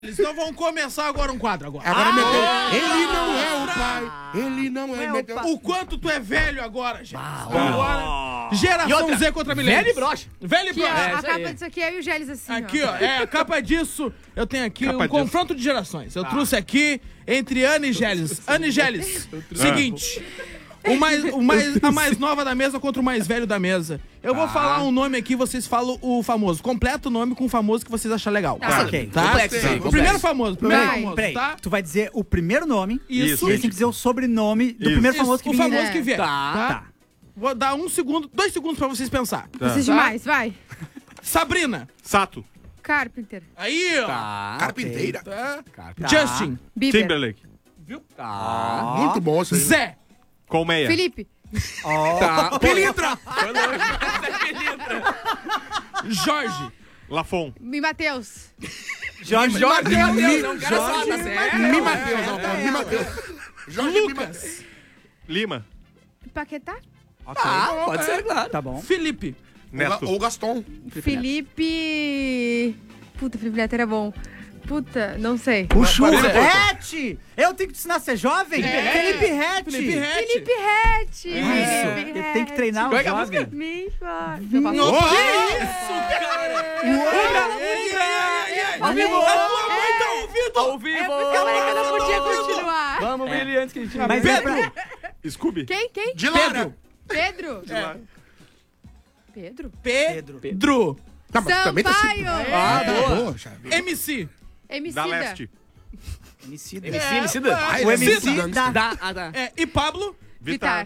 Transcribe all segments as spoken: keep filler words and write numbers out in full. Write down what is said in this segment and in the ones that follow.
Então vamos começar agora um quadro agora. Agora ah, meteu. ah, Ele não é o pai. Ele não é, é meteu. o quanto tu é velho agora, gente. Ah, agora, geração outra, Z contra milênios. velho e broxa. Velho e Aqui, ó, broxa. a isso capa aí. disso aqui é o Gélis assim, Aqui, ó. ó, é a capa disso. Eu tenho aqui Capa um disso. confronto de gerações. Eu trouxe aqui entre Ana e Gélis. Ana e Gélis. Seguinte. O mais, o mais, a mais nova da mesa contra o mais velho da mesa. Eu vou falar um nome aqui, vocês falam o famoso. Completa o nome com o famoso que vocês acharem legal. Tá. Ok, Tá? complexo, sim, O complexo. primeiro famoso, primeiro Vai. famoso, Peraí, tá? tu vai dizer o primeiro nome Isso. e eles têm que dizer o sobrenome do Isso. primeiro Isso, famoso que o vier. famoso É. que vier. Tá. Tá. Vou dar um segundo, dois segundos pra vocês pensar. Preciso Tá? demais, vai. Sabrina. Sato. Carpenter. Aí, ó. Tá. Carpinteira. Tá. Tá. Justin. Bieber. Timberlake. Tá. Muito bom isso aí. Zé. Colmeia. Felipe. Tá. Pilintra. Jorge. Lafon. E Matheus. Jorge. Jorge, meu Deus, não, Mi- cara, só, tá certo. Me Mateus, Alfão. Me Mateus. Jorge Me Mateus. Lucas. Lima. Paquetá. Tá, pode ser, claro. Tá bom. Felipe. Neto. Ou Gaston. Felipe... Puta, Felipe Neto era bom. Puta, não sei. O Churra. Felipe. Rete! Eu tenho que te ensinar a ser jovem? Felipe Rete! Felipe Rete. Felipe Rete. Isso. Felipe Eu tenho que treinar o Como é que é a jovem. Me fala. Não, que isso, cara? Ei, ei, ei, ei. Ao vivo. A tua mãe tá ouvindo. Ao É vivo. por isso que eu falei que eu não podia continuar. Vamos ver ele antes que a gente... Mas é Pedro. pra... Scooby. Quem? Quem? De Lara. Pedro. É. Pedro? Pedro. Tá, mas também tá Sampaio. Ah, Tá boa. boa, já. M C. Emicida. Da Leste. Emicida. M C, M C da... Vai, O M C. M C da... Da... Ah, tá. É, e Pablo. Vitar.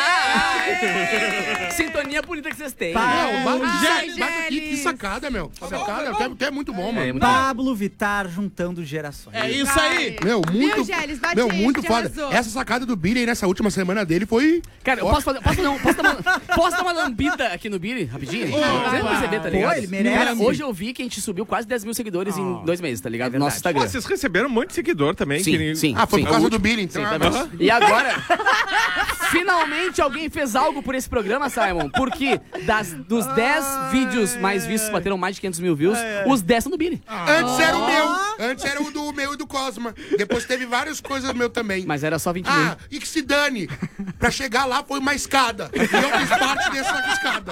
Tá! Sintonia bonita que vocês têm. Pá. Não, bate, Ai, bate aqui, que Gélis. sacada, meu. Sacada, até, até é muito bom, mano. É, muito Pablo Vittar juntando gerações. É isso aí. Meu, muito, Viu, Gélis? Bate meu, aí, muito já foda. arrasou. Essa sacada do Billy aí nessa última semana dele foi... Cara, eu posso fazer. Posso, não, posso, dar uma, posso dar uma lambida aqui no Billy, rapidinho? Vocês vão perceber, tá ligado? Pô, ele merece. Cara, hoje eu vi que a gente subiu quase dez mil seguidores em dois meses, tá ligado? No nosso Pô, Instagram. vocês receberam um monte de seguidor também. Sim, que... sim. Ah, foi sim. por causa O do Billy, então. Sim, ah, também. mas- E agora, finalmente alguém fez algo por esse programa, Simon. Porque das, dos dez vídeos mais vistos que bateram mais de quinhentos mil views, os dez são do Billy. Antes era o meu. Antes era o do meu e do Cosma. Depois teve várias coisas meu também. Mas era só vinte mil. Ah, e que se dane. Pra chegar lá foi uma escada. E eu fiz parte dessa escada.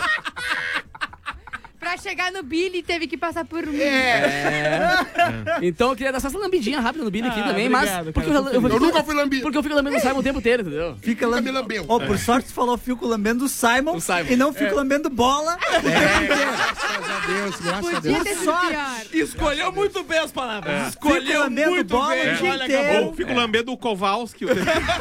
Pra chegar no Billy, teve que passar por mim. Então eu queria dar só essa lambidinha rápida no Billy aqui Ah, também, obrigado, mas. Porque cara, eu, eu, Eu nunca fui lambido. Porque eu fico lambendo o Simon o tempo inteiro, entendeu? Fica Nunca me lambendo. lambeu. Oh, por sorte, tu falou fico lambendo o Simon, O Simon. e não fico lambendo bola. Graças a Deus, graças a Podia Deus. ter sido sorte. pior. Escolheu muito bem as palavras. Fico Escolheu lambendo muito bola bem. o dia Olha, inteiro. acabou. Ou fico lambendo o Kowalski. o tempo-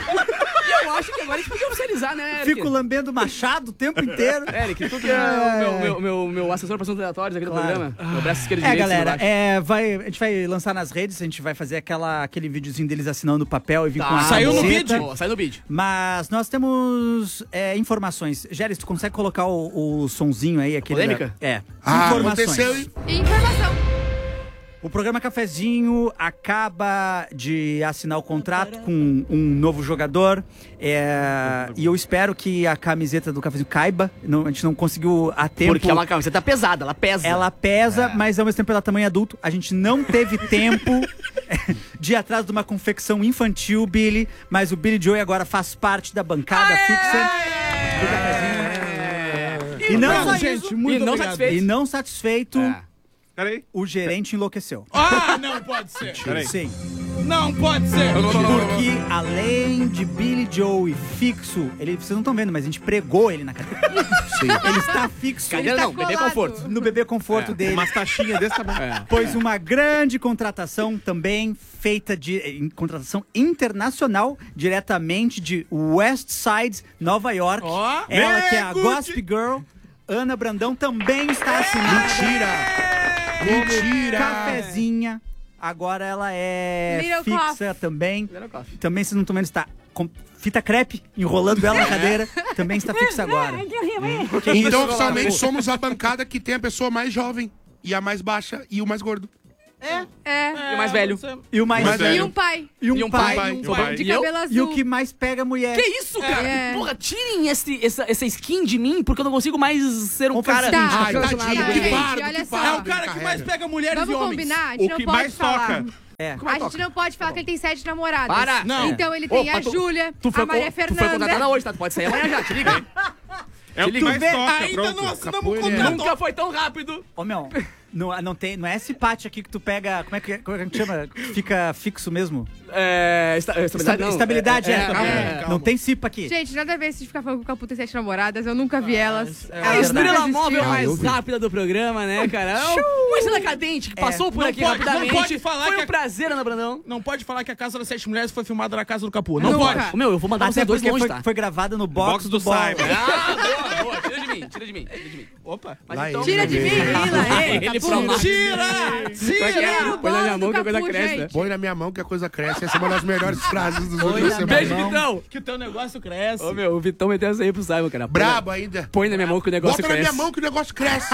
E eu acho que agora a gente podia oficializar, né, Eric? Fico lambendo machado o tempo inteiro. Eric, tu que é o meu, meu, meu, meu assessor para assuntos aleatórios aqui do Claro. programa. Meu braço esquerdo e É, direito. galera, embaixo. é, vai, a gente vai lançar nas redes, a gente vai fazer aquela, aquele videozinho deles assinando o papel e vir Tá. com a Saiu no camiseta. vídeo? Boa, sai no vídeo. Mas nós temos é, informações. Gélis, tu consegue colocar o, o sonzinho aí? Aquele polêmica? da- É. Ah, informações. aconteceu, hein? E informação. O programa Cafezinho acaba de assinar o contrato com um novo jogador. é, e eu espero que a camiseta do Cafezinho caiba. Não, a gente não conseguiu a tempo. Porque é uma camiseta pesada, ela pesa. Ela pesa, mas ao mesmo tempo ela é tamanho adulto. A gente não teve tempo de ir atrás de uma confecção infantil, Billy. Mas o Billy Joey agora faz parte da bancada fixa do Cafezinho. E não Obrigado, só gente. isso. Muito E não obrigado. satisfeito. E não satisfeito, É. Peraí. o gerente enlouqueceu. Ah, não pode ser. Peraí. Sim. Não pode ser. Porque além de Billy Joey fixo, ele, vocês não estão vendo, mas a gente pregou ele na cadeira. Sim. Ele está fixo Cadeira tá não, bebê colado. conforto. no bebê conforto dele. Umas taxinhas desse tamanho. É. Pois uma grande contratação também feita de em, contratação internacional diretamente de West Side, Nova York. Ó. Ela que é a Very good. Gossip Girl, Ana Brandão, também está assinando. Mentira. Mentira. Cafezinha. Agora ela é Little fixa Coffee. também. Little Coffee. Também, vocês não estão vendo, está com fita crepe enrolando ela na cadeira. Também está fixa agora. Então, oficialmente, somos a bancada que tem a pessoa mais jovem e a mais baixa e o mais gordo. É. E o mais velho. você- E o mais Mas velho. E um pai. E um E um pai. pai. E um Pai. pai. De E eu? cabelo azul. E o que mais pega a mulher. Que isso, cara? É. Porra, tirem esse, essa, essa skin de mim, porque eu não consigo mais ser um Vamos fazer cara o seguinte, Ai, apaixonado. tadinho, Gente, que Gay. fardo, olha que só. É fardo o cara que mais carrega. pega mulheres Vamos e homens. combinar? A gente O não que pode mais falar. toca. É. Como é que A gente toca? não pode falar que ele tem sete namoradas. Para! Não. Então ele tem Opa, a tu- Júlia, Tu foi, a Maria tu foi Fernanda. contratada hoje, tá? Tu pode sair amanhã já, te liga. É o que liga. mais vê? toca, Ainda pronto. não assinamos Capô, o ele é- contrato. Nunca foi tão rápido. Ô, meu, não, não, tem, não é esse pátio aqui que tu pega. Como é que, como é que a gente chama? Fica fixo mesmo? É, esta- estabilidade, não. Estabilidade, é. é, calma, é. calma. Não tem cipa aqui. Gente, nada a ver se ficar falando que o Capu tem sete namoradas. Eu nunca vi elas. é É a verdade. estrela Nunca móvel existiram. Ah, eu mais vi. rápida do programa, né, cara? É uma estrela cadente que passou por Não aqui pode- não rapidamente. pode falar Foi que um a- prazer, Ana Brandão. Não pode falar que a Casa das Sete Mulheres foi filmada na casa do Capu. Não Nunca. pode. Ô, meu, eu vou mandar Até vocês dois porque longe, foi, tá? foi gravado no box, Box do, do Bola. Simon. Ah, boa, boa. Tira de mim, tira de mim, tira de mim. Opa. Mas Lá então... ele. Tira de mim, Lila. Ei, Ele Capu. promove. Tira! Como é que é? Tira o Põe na minha bolo mão do que a coisa Capu, cresce, gente. né? Põe na minha mão que a coisa cresce. Essa é uma das melhores frases dos Põe últimos na semanas. Beijo, Não. Vitão. Que o teu negócio cresce. Ô, meu, o Vitão meteu essa aí pro Simon, cara. Põe Brabo na- ainda. Põe na minha mão que o negócio Bota na cresce. minha mão que o negócio cresce.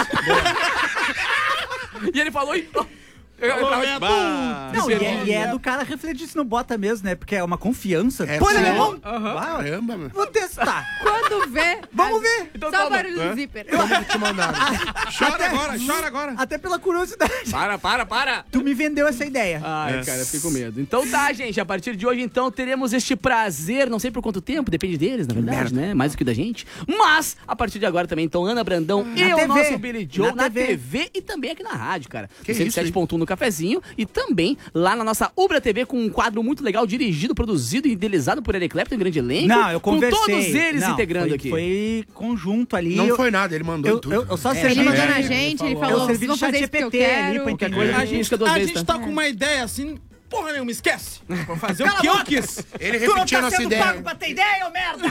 E ele falou... e- eu- eu- Ô, eu- Beto. Bah. Não, e é, e é do cara refletir se não bota mesmo, né? Porque é uma confiança. É Põe na sim. minha mão. Caramba, meu. Vou testar. Quando vê... Vamos ver. Então Só o toma. barulho do zíper. Vamos te mandar. Chora Até- agora, chora agora. Até pela curiosidade. Para, para, para. Tu me vendeu essa ideia. Ai, É. cara, eu fiquei com medo. Então tá, gente, a partir de hoje, então, teremos este prazer, não sei por quanto tempo, depende deles, na verdade, né? Mais do que da gente. Mas, a partir de agora também, então, Ana Brandão e Na o T V. nosso Billy Joe na, Na T V. T V e também aqui na rádio, cara. Que No cento e isso, sete hein? ponto um no cafezinho e também lá na nossa Ubra T V com um quadro muito legal, dirigido, produzido e idealizado por Eric Clapton, um grande elenco. Não, eu com conversei. todos eles Não, integrando foi, aqui. Foi conjunto ali. Não eu, foi nada, ele mandou eu, tudo. eu, eu só É, servi Ele mandou de- na gente, ele Eu falou, servi vou de chat fazer isso que eu G P T ali quero. pra Qualquer entender. coisa, A a gente, gente duas a vezes, gente tá? tá com uma ideia assim, porra nenhuma, esquece. Vou fazer o que eu quis. Ele Tu não repetia a tá nossa sendo ideia. pago pra ter ideia, ô merda!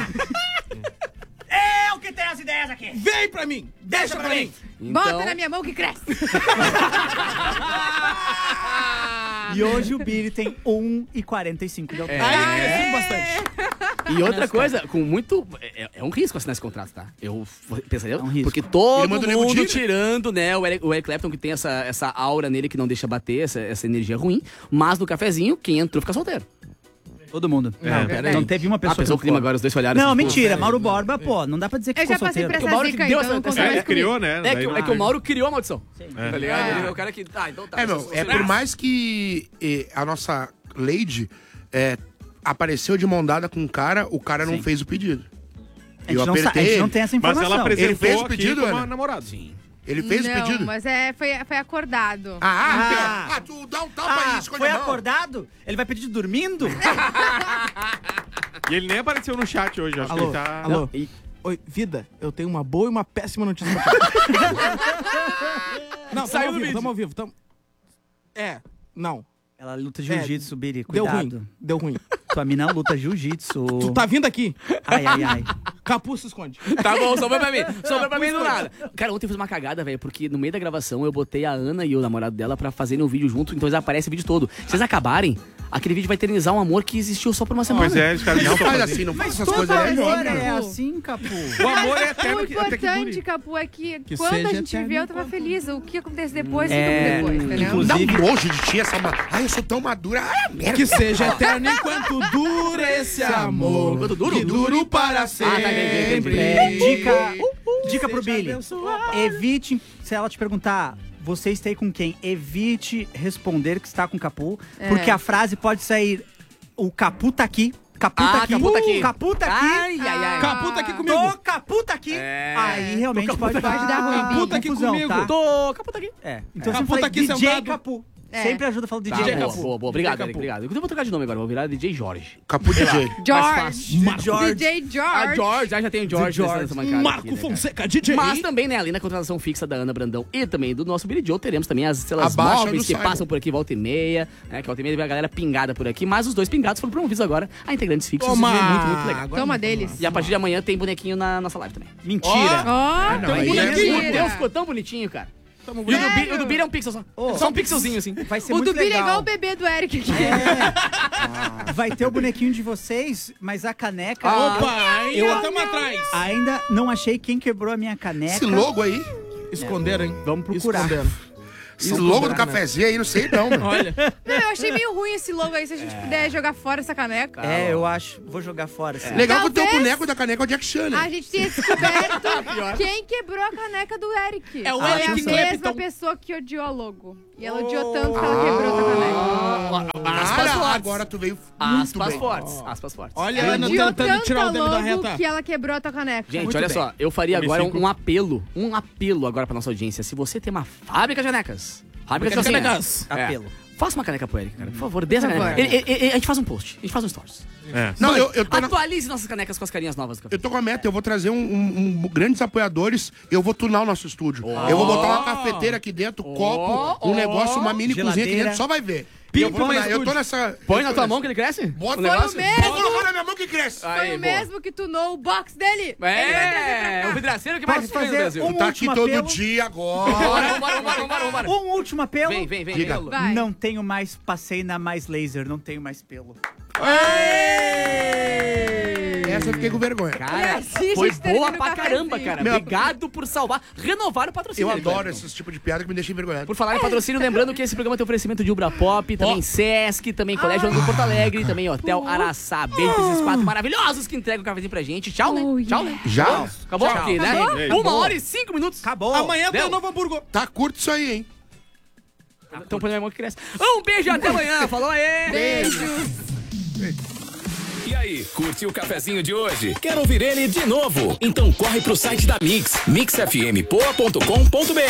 Eu que tenho as ideias aqui. Vem pra mim, deixa pra mim. Então... Bota na minha mão que cresce. E hoje o Billy tem um e quarenta e cinco de altura. Aí crescemos bastante. E outra coisa, com muito. É, é um risco assinar esse contrato, tá? Eu f- pensaria. um risco. Porque todo Ele manda o nego mundo tira. tirando, né? O Eric, o Eric Clapton, que tem essa, essa aura nele que não deixa bater, essa, essa energia ruim. Mas no cafezinho, quem entrou fica solteiro. Todo mundo. É, não, peraí. não teve uma pessoa Ah, pensou o que clima ficou. agora, os dois se olharam. Não, assim, pô, mentira. sério. Mauro Borba, pô, não dá pra dizer que Eu já ficou passei por solteiro. essa O Mauro zica, que deu então essa- não conta essa- É, mais ele comigo. criou, né? É que, Daí- é que o Mauro criou a maldição. Tá ligado? É. Ele é o cara que. Ah, então tá. É, meu, você- é você- por mais que eh, a nossa Lady eh, apareceu de mão dada com um cara, o cara não Sim. fez o pedido. A gente, Eu não, sa- a apertei gente não ele. tem essa Mas informação. ela apresentou Ele fez o aqui pedido, como Ana? namorado. Sim. Ele fez não, o pedido? mas é, foi, foi acordado. Ah, ah, Ah. ah, tu dá um tapa Ah, aí, esconde foi a mão. acordado? Ele vai pedir dormindo? E ele nem apareceu no chat hoje, acho que Alô, ele tá... alô. E- Oi, vida, eu tenho uma boa e uma péssima notícia pra ti. Não, tamo Saiu ao do vivo, vídeo. tamo ao vivo. Tamo... É, não. Ela luta jiu-jitsu, Billy. Deu Cuidado. ruim, deu ruim. Tua mina luta jiu-jitsu. Tu tá vindo aqui, Ai, ai, ai. Capu se esconde. Tá bom, sobrou pra mim. Sobrou pra mim do nada. Cara, ontem eu fiz uma cagada, velho, porque no meio da gravação eu botei a Ana e o namorado dela pra fazerem um vídeo junto, então eles aparecem o vídeo todo. Se vocês acabarem, aquele vídeo vai eternizar um amor que existiu só por uma semana. Pois é, os caras Não estão faz fazendo. assim, não faz essas Todo coisas aí. amor Capu. é assim, Capu. O amor é O eterno que, até que importante, dure. Capu, é que, Que quando a seja gente eterno vê, eu tava enquanto- feliz. O que acontece depois, É, fica por depois, entendeu? inclusive- Dá um nojo de ti essa... ma- Ai, eu sou tão madura. Ah, merda. Que seja eterno enquanto dura esse amor. Enquanto dura? Que duro para Ah, tá, entendi, entendi. sempre. É, dica, dica pro Seja Billy. abençoado. Evite, se ela te perguntar, você está aí com quem? Evite responder que está com o Capu, É. porque a frase pode sair, o Capu tá aqui, Capu tá Ah, aqui, Capu tá aqui. Capu tá aqui, Ai, ai, ai. Capu tá aqui Tô, comigo. Capu tá aqui. É. Aí realmente Tô pode, Capu tá aqui. Pode dar ruim, Capu tá aqui confusão, comigo. tá? Tô. Capu tá aqui. É. Então eu Capu sempre falei tá aqui D J sentado. Capu. É. Sempre ajuda a falar D J Tá, D J boa, Capu. boa, boa. Obrigado, Capu. Eric, obrigado. Eu vou trocar de nome agora, vou virar D J Jorge. Capu D J. Mais George. fácil. George. D J George. Ah, George, já, já tem o George, George. nessa bancada Marco aqui, né, cara? Fonseca, D J. Mas também, né, além da contratação fixa da Ana Brandão e também do nosso Billy Joe, teremos também as celas Abaixa móveis do que Simon. passam por aqui volta e meia, né, que volta e meia vem a galera pingada por aqui, mas os dois pingados foram promovidos agora a integrantes fixos, Toma. isso é muito, muito legal. Agora Toma não. deles. E a partir de amanhã tem bonequinho na nossa live também. Mentira. Ó, não, aí O é bonequinho, muito. meu Deus, ficou tão bonitinho, cara. Tamo E o do, Sério? Bi- o do Billy é um pixel só. Ô, só um pixelzinho, assim. Vai ser o muito do Billy é legal. igual o bebê do Eric aqui. Vai ter o bonequinho de vocês, mas a caneca... Opa, aí eu- eu tamo atrás. Ainda não achei quem quebrou a minha caneca. Esse logo aí, Esconderam, hein? Vamos procurar. Esconderam. Esse logo do cafezinho aí, não sei não, meu. Olha. Não, eu achei meio ruim esse logo aí, se a gente puder jogar fora essa caneca. É, eu acho. Vou jogar fora. Assim. Legal que o teu Talvez- boneco da caneca é o Jack Chan, né? A gente tinha descoberto quem quebrou a caneca do Eric. É o Foi Eric a mesma Clapton. pessoa que odiou a logo. E ela odiou tanto que ela quebrou a caneca. Aspas Cara, fortes. agora tu veio muito Aspas bem. fortes. Aspas fortes. Olha, Ela Ana odiou tentando tanto tirar a o dedo da logo reta. que ela quebrou a tua caneca. Gente, Muito olha bem. só, eu faria agora um, cinco. um apelo, um apelo agora pra nossa audiência. Se você tem uma fábrica de canecas, fábrica de Fábrica de canecas, canecas. é, Apelo. faça uma caneca pro Eric, cara, por favor, dê essa Por caneca. favor. Ele- ele- ele- a gente faz um post, a gente faz um stories. É. Não, eu, eu, tô na, Atualize nossas canecas com as carinhas novas do café. eu tô com a meta, eu vou trazer um, um- um- grandes apoiadores, eu vou tunar o nosso estúdio. Eu vou botar uma cafeteira aqui dentro, copo, um negócio, uma mini cozinha aqui Geladeira. dentro, só vai ver. Pimpa eu, vou mais lá, eu tô estúdio. nessa... Põe eu na tô tua nessa- mão que ele cresce. Bota o no negócio. mesmo. Vou colocar na minha mão que cresce. Foi Aí, o boa. mesmo que tunou o box dele. Ele vai trazer É, pra o cá. vidraceiro que mais Posso tem no fazer Brasil. um Tá aqui último todo apelo? dia agora. Vambora, vambora, vambora, vambora, vambora. Um último apelo. Vem, vem, vem. Diga. vem. Vai. Não tenho mais, passei na mais laser, não tenho mais pelo. Essa eu fiquei com vergonha. E Cara, assim a foi gente termina boa o pra cafezinho. caramba, cara. Meu- Obrigado por salvar, renovar o patrocínio. Eu Eric adoro Clapton. esse tipo de piada que me deixa envergonhado. Por falar em patrocínio, lembrando que esse programa tem oferecimento de Ubra Pop, também Sesc, também Colégio do Porto Alegre, também Hotel Araçá. Beijo pra esses quatro maravilhosos que entregam o cafezinho pra gente. Tchau, né? Oh, Tchau, né? Já? Acabou Tchau. aqui, né? Acabou? Uma hora e cinco minutos. Acabou. Amanhã tem Deu. o Novo Hamburgo. Tá curto isso aí, hein? Então põe na minha mão que cresce. Um beijo e até amanhã. Falou aí. Beijo. E aí, curtiu o cafezinho de hoje? Quer ouvir ele de novo? Então corre pro site da Mix, mix f m poa ponto com ponto b r.